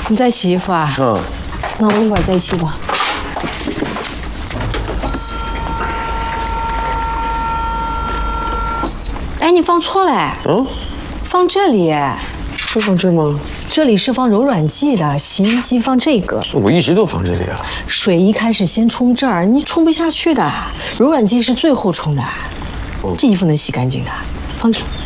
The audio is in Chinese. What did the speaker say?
你在洗衣服啊？ 嗯。 那我一会儿再洗吧。哎，你放错了。 嗯。 放这里。 是放这吗？ 这里是放柔软剂的，洗衣机放这个。 我一直都放这里啊。 水一开始先冲这儿，你冲不下去的。柔软剂是最后冲的。这衣服能洗干净的，放这。